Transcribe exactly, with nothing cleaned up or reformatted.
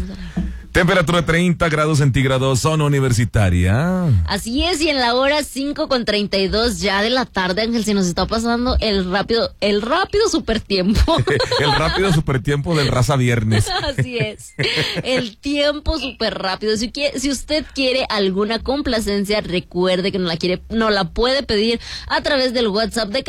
Temperatura treinta grados centígrados, zona universitaria. Así es, y en la hora cinco con treinta y dos ya de la tarde, Ángel, se nos está pasando el rápido, el rápido super tiempo. El rápido super tiempo del Raza Viernes. Así es, el tiempo súper rápido. Si, quiere, si usted quiere alguna complacencia, recuerde que no la quiere, no la puede pedir a través del WhatsApp de